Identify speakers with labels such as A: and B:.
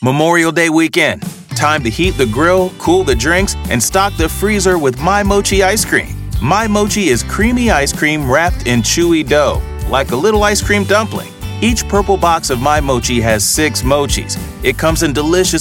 A: Memorial Day weekend. Time to heat the grill, cool the drinks, and stock the freezer with My Mochi ice cream. My Mochi is creamy ice cream wrapped in chewy dough, like a little ice cream dumpling. Each purple box of My Mochi has 6 mochis. It comes in delicious